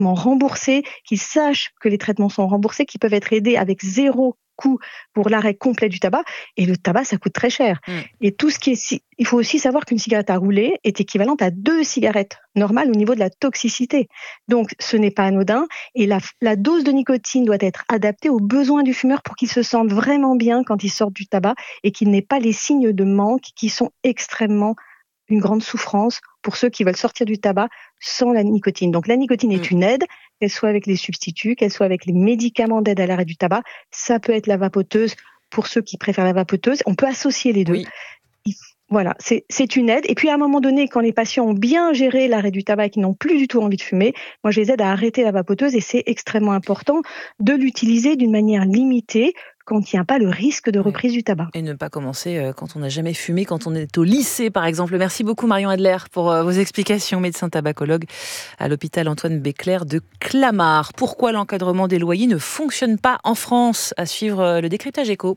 traitements remboursés, qu'ils sachent que les traitements sont remboursés, qu'ils peuvent être aidés avec 0 coût pour l'arrêt complet du tabac. Et le tabac, ça coûte très cher. Et tout ce qui est... Il faut aussi savoir qu'une cigarette à rouler est équivalente à 2 cigarettes normales au niveau de la toxicité. Donc, ce n'est pas anodin. Et la dose de nicotine doit être adaptée aux besoins du fumeur pour qu'il se sente vraiment bien quand il sort du tabac et qu'il n'ait pas les signes de manque qui sont extrêmement une grande souffrance pour ceux qui veulent sortir du tabac sans la nicotine. Donc la nicotine est une aide, qu'elle soit avec les substituts, qu'elle soit avec les médicaments d'aide à l'arrêt du tabac. Ça peut être la vapoteuse pour ceux qui préfèrent la vapoteuse. On peut associer les deux. Voilà, c'est une aide. Et puis à un moment donné, quand les patients ont bien géré l'arrêt du tabac et qu'ils n'ont plus du tout envie de fumer, moi je les aide à arrêter la vapoteuse et c'est extrêmement important de l'utiliser d'une manière limitée quand il n'y a pas le risque de reprise du tabac. Et ne pas commencer quand on n'a jamais fumé, quand on est au lycée par exemple. Merci beaucoup Marion Adler pour vos explications, médecin tabacologue à l'hôpital Antoine Béclair de Clamart. Pourquoi l'encadrement des loyers ne fonctionne pas en France ? À suivre le décryptage éco.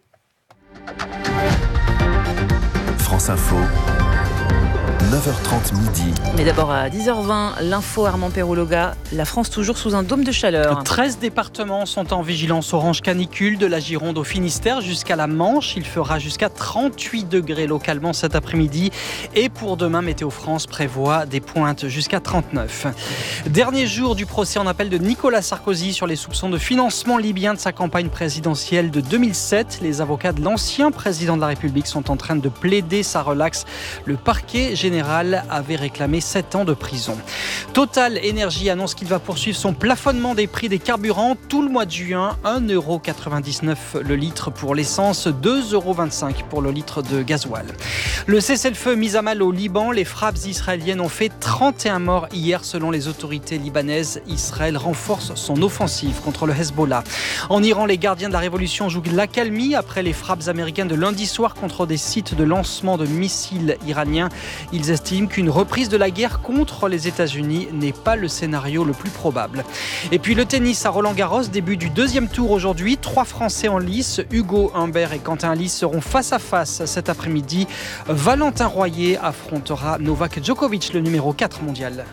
France Info, 9h30 midi. Mais d'abord à 10h20, l'info Armand Perrologa. La France toujours sous un dôme de chaleur. 13 départements sont en vigilance orange canicule, de la Gironde au Finistère jusqu'à la Manche. Il fera jusqu'à 38 degrés localement cet après-midi. Et pour demain, Météo France prévoit des pointes jusqu'à 39. Dernier jour du procès en appel de Nicolas Sarkozy sur les soupçons de financement libyen de sa campagne présidentielle de 2007. Les avocats de l'ancien président de la République sont en train de plaider sa relaxe. Le parquet général avait réclamé 7 ans de prison. Total Énergie annonce qu'il va poursuivre son plafonnement des prix des carburants tout le mois de juin. 1,99€ le litre pour l'essence, 2,25€ pour le litre de gasoil. Le cessez-le-feu mis à mal au Liban, les frappes israéliennes ont fait 31 morts hier selon les autorités libanaises. Israël renforce son offensive contre le Hezbollah. En Iran, les gardiens de la révolution jouent l'accalmie après les frappes américaines de lundi soir contre des sites de lancement de missiles iraniens. Ils estiment qu'une reprise de la guerre contre les États-Unis n'est pas le scénario le plus probable. Et puis le tennis à Roland-Garros, début du deuxième tour aujourd'hui. 3 Français en lice, Hugo Humbert et Quentin Lys seront face à face cet après-midi. Valentin Royer affrontera Novak Djokovic, le numéro 4 mondial.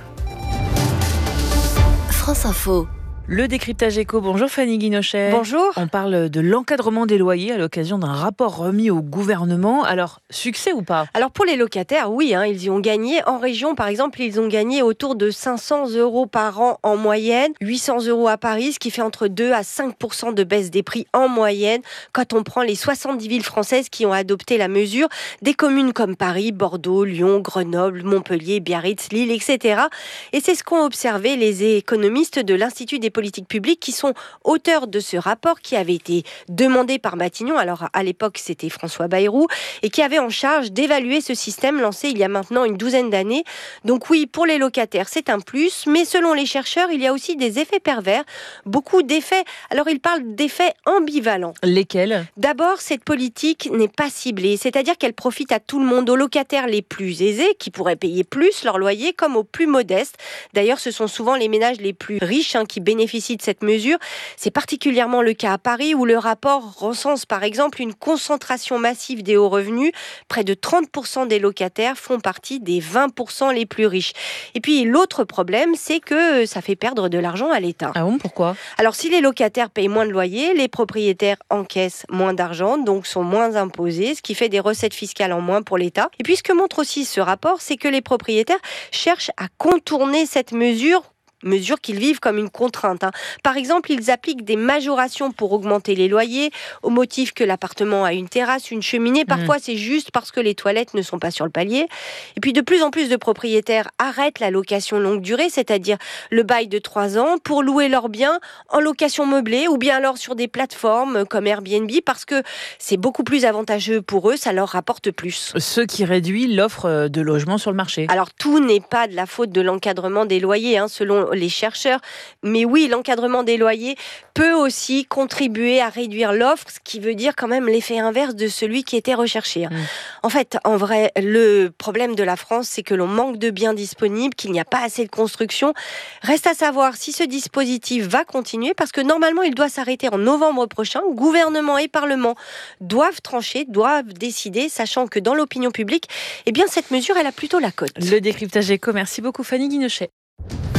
France Info. Le décryptage éco. Bonjour Fanny Guinochet. Bonjour. On parle de l'encadrement des loyers à l'occasion d'un rapport remis au gouvernement. Alors, succès ou pas ? Alors pour les locataires, oui, ils y ont gagné. En région, par exemple, ils ont gagné autour de 500€ par an en moyenne, 800€ à Paris, ce qui fait entre 2 à 5% de baisse des prix en moyenne quand on prend les 70 villes françaises qui ont adopté la mesure. Des communes comme Paris, Bordeaux, Lyon, Grenoble, Montpellier, Biarritz, Lille, etc. Et c'est ce qu'ont observé les économistes de l'Institut des politiques publiques qui sont auteurs de ce rapport qui avait été demandé par Matignon. Alors à l'époque c'était François Bayrou et qui avait en charge d'évaluer ce système lancé il y a maintenant une douzaine d'années. Donc oui, pour les locataires c'est un plus, mais selon les chercheurs il y a aussi des effets pervers, beaucoup d'effets. Alors ils parlent d'effets ambivalents. Lesquels ? D'abord, cette politique n'est pas ciblée, c'est-à-dire qu'elle profite à tout le monde, aux locataires les plus aisés qui pourraient payer plus leur loyer comme aux plus modestes. D'ailleurs ce sont souvent les ménages les plus riches qui bénéficient de cette mesure. C'est particulièrement le cas à Paris où le rapport recense par exemple une concentration massive des hauts revenus. Près de 30% des locataires font partie des 20% les plus riches. Et puis l'autre problème, c'est que ça fait perdre de l'argent à l'État. Ah bon, pourquoi ? Alors si les locataires payent moins de loyer, les propriétaires encaissent moins d'argent, donc sont moins imposés, ce qui fait des recettes fiscales en moins pour l'État. Et puis ce que montre aussi ce rapport, c'est que les propriétaires cherchent à contourner cette mesure qu'ils vivent comme une contrainte. Par exemple, ils appliquent des majorations pour augmenter les loyers, au motif que l'appartement a une terrasse, une cheminée. Parfois, c'est juste parce que les toilettes ne sont pas sur le palier. Et puis, de plus en plus de propriétaires arrêtent la location longue durée, c'est-à-dire le bail de 3 ans, pour louer leurs biens en location meublée ou bien alors sur des plateformes comme Airbnb, parce que c'est beaucoup plus avantageux pour eux, ça leur rapporte plus. Ce qui réduit l'offre de logements sur le marché. Alors, tout n'est pas de la faute de l'encadrement des loyers, selon les chercheurs. Mais oui, l'encadrement des loyers peut aussi contribuer à réduire l'offre, ce qui veut dire quand même l'effet inverse de celui qui était recherché. En fait, en vrai, le problème de la France, c'est que l'on manque de biens disponibles, qu'il n'y a pas assez de construction. Reste à savoir si ce dispositif va continuer, parce que normalement, il doit s'arrêter en novembre prochain. Gouvernement et Parlement doivent trancher, doivent décider, sachant que dans l'opinion publique, cette mesure, elle a plutôt la cote. Le décryptage éco. Merci beaucoup Fanny Guinochet.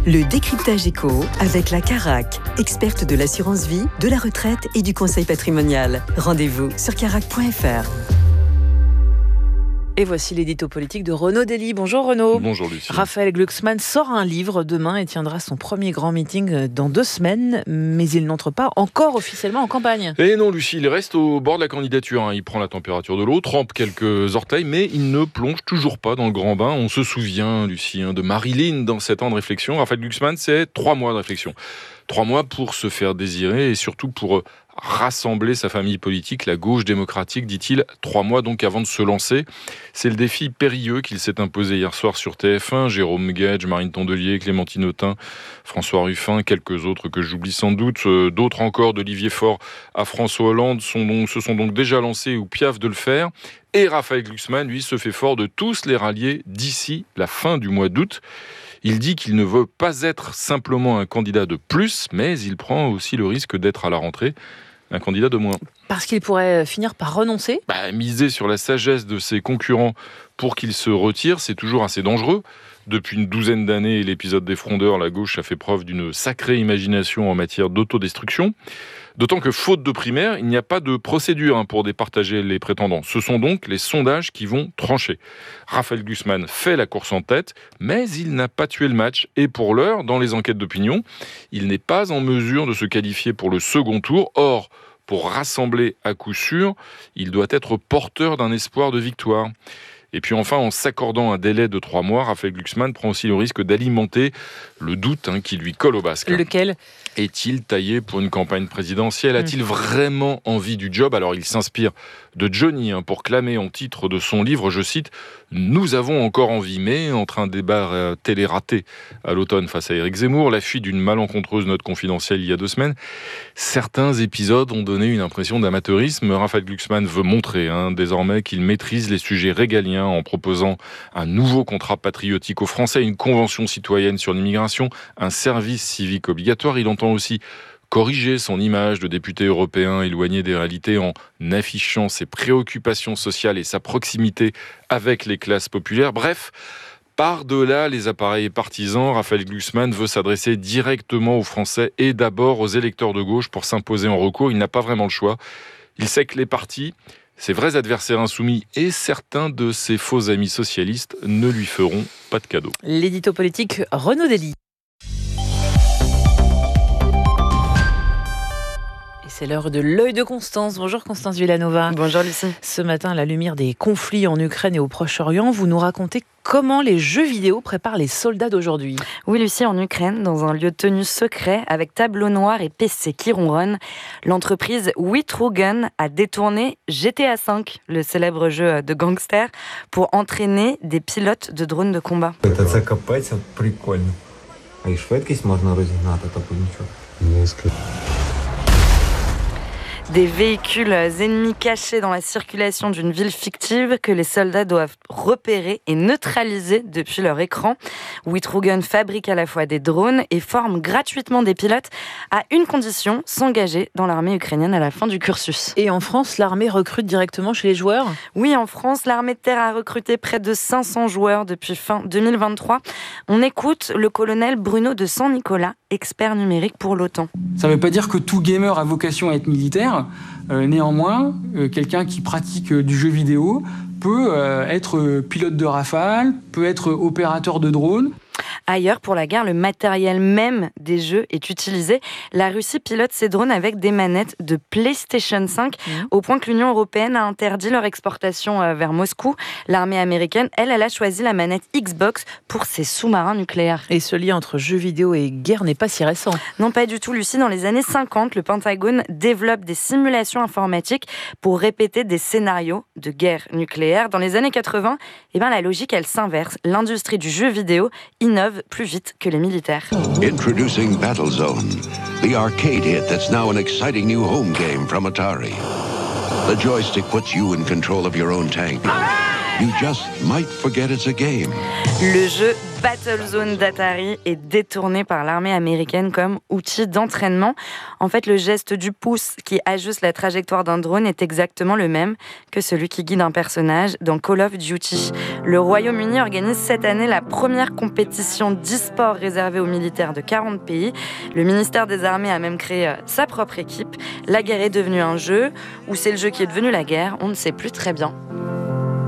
Le décryptage éco avec la Carac, experte de l'assurance vie, de la retraite et du conseil patrimonial. Rendez-vous sur carac.fr. Et voici l'édito politique de Renaud Dely. Bonjour Renaud. Bonjour Lucie. Raphaël Glucksmann sort un livre demain et tiendra son premier grand meeting dans 2 semaines, mais il n'entre pas encore officiellement en campagne. Et non Lucie, il reste au bord de la candidature. Il prend la température de l'eau, trempe quelques orteils, mais il ne plonge toujours pas dans le grand bain. On se souvient, Lucie, de Marilyn dans 7 ans de réflexion. Raphaël Glucksmann, c'est 3 mois de réflexion. 3 mois pour se faire désirer et surtout pour rassembler sa famille politique, la gauche démocratique, dit-il. 3 mois donc avant de se lancer. C'est le défi périlleux qu'il s'est imposé hier soir sur TF1. Jérôme Guedj, Marine Tondelier, Clémentine Autain, François Ruffin, quelques autres que j'oublie sans doute. D'autres encore, d'Olivier Faure à François Hollande, se sont donc déjà lancés ou piaffent de le faire. Et Raphaël Glucksmann, lui, se fait fort de tous les rallier d'ici la fin du mois d'août. Il dit qu'il ne veut pas être simplement un candidat de plus, mais il prend aussi le risque d'être à la rentrée un candidat de moins. Parce qu'il pourrait finir par renoncer ? Miser sur la sagesse de ses concurrents pour qu'ils se retirent, c'est toujours assez dangereux. Depuis une 12aine d'années, l'épisode des frondeurs, la gauche a fait preuve d'une sacrée imagination en matière d'autodestruction. D'autant que, faute de primaire, il n'y a pas de procédure pour départager les prétendants. Ce sont donc les sondages qui vont trancher. Raphaël Glucksmann fait la course en tête, mais il n'a pas tué le match. Et pour l'heure, dans les enquêtes d'opinion, il n'est pas en mesure de se qualifier pour le second tour. Or, pour rassembler à coup sûr, il doit être porteur d'un espoir de victoire. Et puis enfin, en s'accordant un délai de 3 mois, Raphaël Glucksmann prend aussi le risque d'alimenter le doute qui lui colle au basque. Lequel ? Est-il taillé pour une campagne présidentielle ? A-t-il vraiment envie du job ? Alors il s'inspire de Johnny pour clamer en titre de son livre, je cite, « Nous avons encore envie », mais entre un débat télé raté à l'automne face à Éric Zemmour, la fuite d'une malencontreuse note confidentielle il y a 2 semaines, certains épisodes ont donné une impression d'amateurisme. Raphaël Glucksmann veut montrer désormais qu'il maîtrise les sujets régaliens en proposant un nouveau contrat patriotique aux Français, une convention citoyenne sur l'immigration, un service civique obligatoire. Il entend aussi corriger son image de député européen éloigné des réalités en affichant ses préoccupations sociales et sa proximité avec les classes populaires. Bref, par-delà les appareils partisans, Raphaël Glucksmann veut s'adresser directement aux Français et d'abord aux électeurs de gauche pour s'imposer en recours. Il n'a pas vraiment le choix. Il sait que les partis, ses vrais adversaires insoumis et certains de ses faux amis socialistes ne lui feront pas de cadeau. L'édito politique Renaud Dely. C'est l'heure de l'œil de Constance. Bonjour Constance Villanova. Bonjour Lucie. Ce matin, à la lumière des conflits en Ukraine et au Proche-Orient, vous nous racontez comment les jeux vidéo préparent les soldats d'aujourd'hui. Oui Lucie, en Ukraine, dans un lieu de tenue secret, avec tableau noir et PC qui ronronnent, l'entreprise We True Gun a détourné GTA V, le célèbre jeu de gangsters, pour entraîner des pilotes de drones de combat. Це капець, прикольно. А і швидкість можна розігнати, тобто нічого. Des véhicules ennemis cachés dans la circulation d'une ville fictive que les soldats doivent repérer et neutraliser depuis leur écran. We True Gun fabrique à la fois des drones et forme gratuitement des pilotes à une condition, s'engager dans l'armée ukrainienne à la fin du cursus. Et en France, l'armée recrute directement chez les joueurs ? Oui, en France, l'armée de terre a recruté près de 500 joueurs depuis fin 2023. On écoute le colonel Bruno de Saint-Nicolas, expert numérique pour l'OTAN. Ça ne veut pas dire que tout gamer a vocation à être militaire. Néanmoins, quelqu'un qui pratique du jeu vidéo peut être pilote de Rafale, peut être opérateur de drone. Ailleurs, pour la guerre, le matériel même des jeux est utilisé. La Russie pilote ses drones avec des manettes de PlayStation 5, au point que l'Union européenne a interdit leur exportation vers Moscou. L'armée américaine, elle a choisi la manette Xbox pour ses sous-marins nucléaires. Et ce lien entre jeux vidéo et guerre n'est pas si récent. Non, pas du tout, Lucie. Dans les années 50, le Pentagone développe des simulations informatiques pour répéter des scénarios de guerre nucléaire. Dans les années 80, la logique, elle s'inverse. L'industrie du jeu vidéo innove plus vite que les militaires. Introducing Battlezone, the arcade hit that's now an exciting new home game from Atari. The joystick puts you in control of your own tank. You just might forget it's a game. Le jeu Battlezone d'Atari est détourné par l'armée américaine comme outil d'entraînement. En fait, le geste du pouce qui ajuste la trajectoire d'un drone est exactement le même que celui qui guide un personnage dans Call of Duty. Le Royaume-Uni organise cette année la première compétition d'e-sport réservée aux militaires de 40 pays. Le ministère des Armées a même créé sa propre équipe. La guerre est devenue un jeu, ou c'est le jeu qui est devenu la guerre, on ne sait plus très bien.